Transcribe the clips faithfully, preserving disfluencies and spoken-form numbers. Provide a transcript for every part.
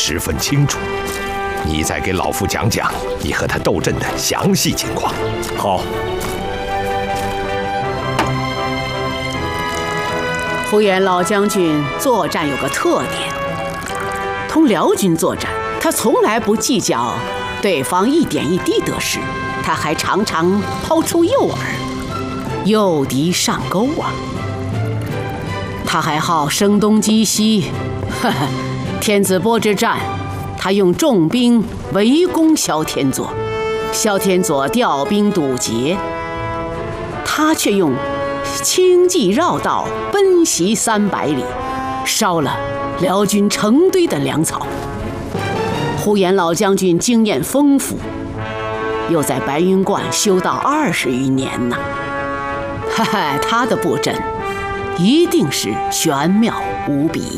十分清楚。你再给老夫讲讲你和他斗阵的详细情况。 好。 呼延老将军作战有个特点，同辽军作战，他从来不计较对方一点一滴得失，他还常常抛出诱饵，诱敌上钩啊。他还好声东击西，呵呵，天子波之战，他用重兵围攻萧天佐，萧天佐调兵堵截，他却用轻骑绕道奔袭三百里，烧了辽军成堆的粮草。呼延老将军经验丰富，又在白云观修道二十余年呐，哈哈，他的布阵一定是玄妙无比。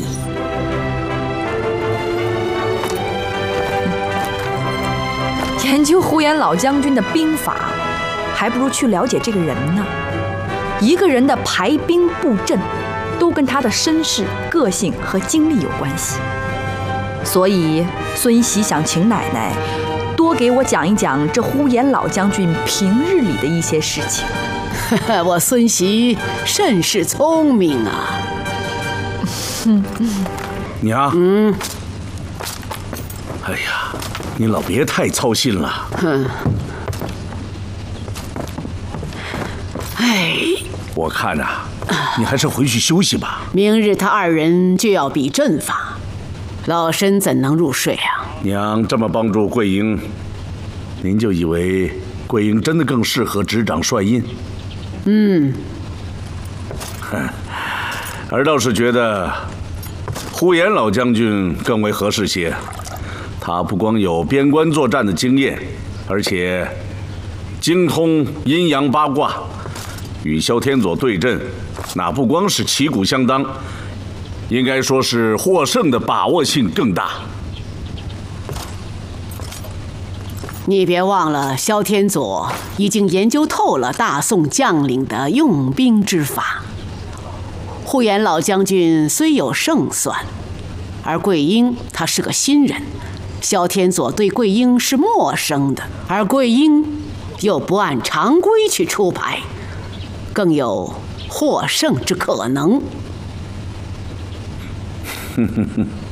研究呼延老将军的兵法，还不如去了解这个人呢。一个人的排兵布阵，都跟他的身世、个性和经历有关系。所以孙喜想请奶奶多给我讲一讲这呼延老将军平日里的一些事情。 我孙喜甚是聪明啊。 娘，嗯，哎呀，你老别太操心了。 哼，哎， 我看啊，你还是回去休息吧。 明日他二人就要比阵法，老身怎能入睡啊？ 娘这么帮助桂英，您就以为桂英真的更适合执掌帅印？ 嗯， 而倒是觉得呼延老将军更为合适些。他不光有边关作战的经验，而且精通阴阳八卦，与萧天佐对阵，那不光是旗鼓相当，应该说是获胜的把握性更大。 你别忘了，萧天佐已经研究透了大宋将领的用兵之法。呼延老将军虽有胜算，而桂英他是个新人，萧天佐对桂英是陌生的，而桂英又不按常规去出牌，更有获胜之可能。 哼哼哼。